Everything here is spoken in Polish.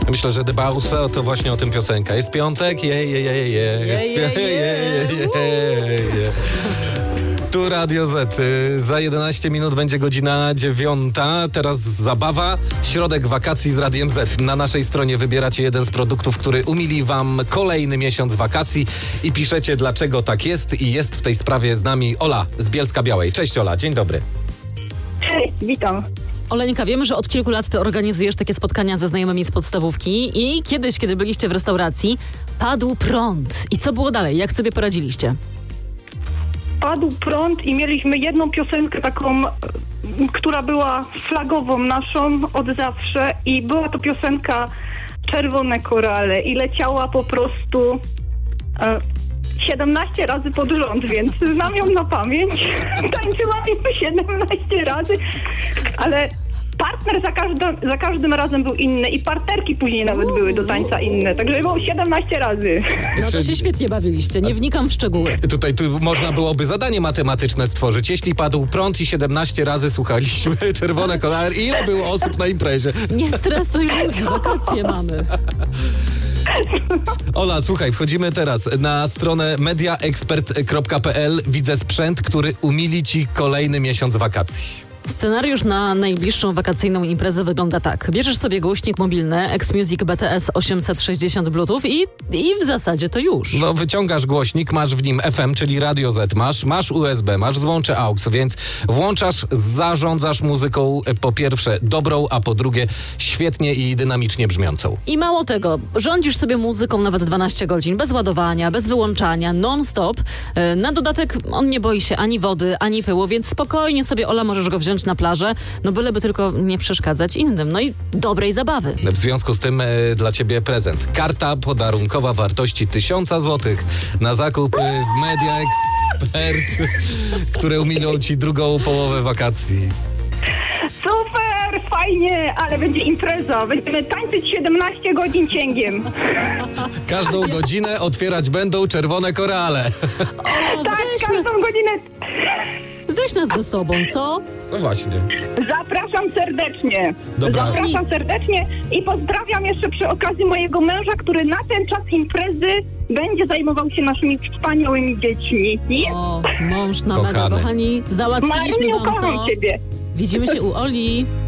Myślę, że Dbausa to właśnie o tym piosenka. Jest piątek, Tu Radio Z. Za 11 minut będzie godzina 9. Teraz zabawa. Środek wakacji z Radiem Z. Na naszej stronie wybieracie jeden z produktów, który umili wam kolejny miesiąc wakacji i piszecie, dlaczego tak jest. I jest w tej sprawie z nami Ola z Bielska-Białej. Cześć Ola, dzień dobry. Cześć, witam. Oleńka, wiemy, że od kilku lat ty organizujesz takie spotkania ze znajomymi z podstawówki i kiedyś, kiedy byliście w restauracji, padł prąd. I co było dalej? Jak sobie poradziliście? Padł prąd i mieliśmy jedną piosenkę taką, która była flagową naszą od zawsze i była to piosenka Czerwone Korale i leciała po prostu 17 razy pod rząd, więc znam ją na pamięć. Tańczyłam ją 17 razy, ale partner za każdym razem był inny i partnerki później nawet były do tańca inne, także było 17 razy. No to się świetnie bawiliście, nie wnikam w szczegóły. Tu można byłoby zadanie matematyczne stworzyć. Jeśli padł prąd i 17 razy słuchaliśmy Czerwone Korale, ile było osób na imprezie? Nie stresuj ludzi, wakacje mamy. Ola, słuchaj, wchodzimy teraz na stronę mediaexpert.pl. Widzę sprzęt, który umili ci kolejny miesiąc wakacji. Scenariusz na najbliższą wakacyjną imprezę wygląda tak. Bierzesz sobie głośnik mobilny X-Music BTS 860 Bluetooth i w zasadzie to już. No, wyciągasz głośnik, masz w nim FM, czyli Radio Z, masz USB, masz złącze AUX, więc włączasz, zarządzasz muzyką po pierwsze dobrą, a po drugie świetnie i dynamicznie brzmiącą. I mało tego, rządzisz sobie muzyką nawet 12 godzin, bez ładowania, bez wyłączania, non-stop. Na dodatek on nie boi się ani wody, ani pyłu, więc spokojnie sobie, Ola, możesz go wziąć na plażę, no byleby tylko nie przeszkadzać innym. No i dobrej zabawy. W związku z tym dla ciebie prezent. Karta podarunkowa wartości 1000 zł na zakup w Media Expert, które umilą ci drugą połowę wakacji. Super, fajnie, ale będzie impreza. Będziemy tańczyć 17 godzin cięgiem. Każdą godzinę otwierać będą Czerwone Korale. O, Tak, każdą godzinę. Weź nas ze sobą, co? No właśnie. Zapraszam serdecznie. Dobra. Zapraszam serdecznie i pozdrawiam jeszcze przy okazji mojego męża, który na ten czas imprezy będzie zajmował się naszymi wspaniałymi dziećmi. O, mąż na mega, Kochany. kochani, załatwiliśmy Mariusz, wam kocham to. ciebie. Widzimy się u Oli.